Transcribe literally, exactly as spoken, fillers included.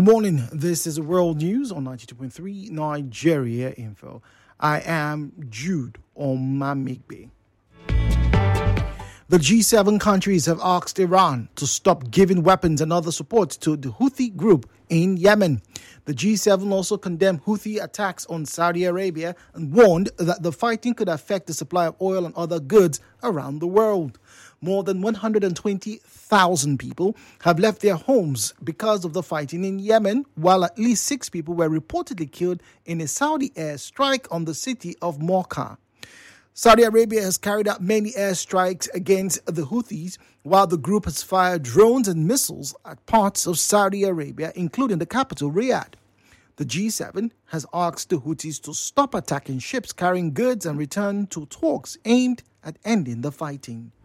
morning. This is World News on ninety-two point three Nigeria Info. I am Jude Omamigbe. The G seven countries have asked Iran to stop giving weapons and other support to the Houthi group in Yemen. The G seven also condemned Houthi attacks on Saudi Arabia and warned that the fighting could affect the supply of oil and other goods around the world. More than one hundred twenty thousand people have left their homes because of the fighting in Yemen, while at least six people were reportedly killed in a Saudi airstrike on the city of Mocha. Saudi Arabia has carried out many airstrikes against the Houthis, while the group has fired drones and missiles at parts of Saudi Arabia, including the capital, Riyadh. The G seven has asked the Houthis to stop attacking ships carrying goods and return to talks aimed at ending the fighting.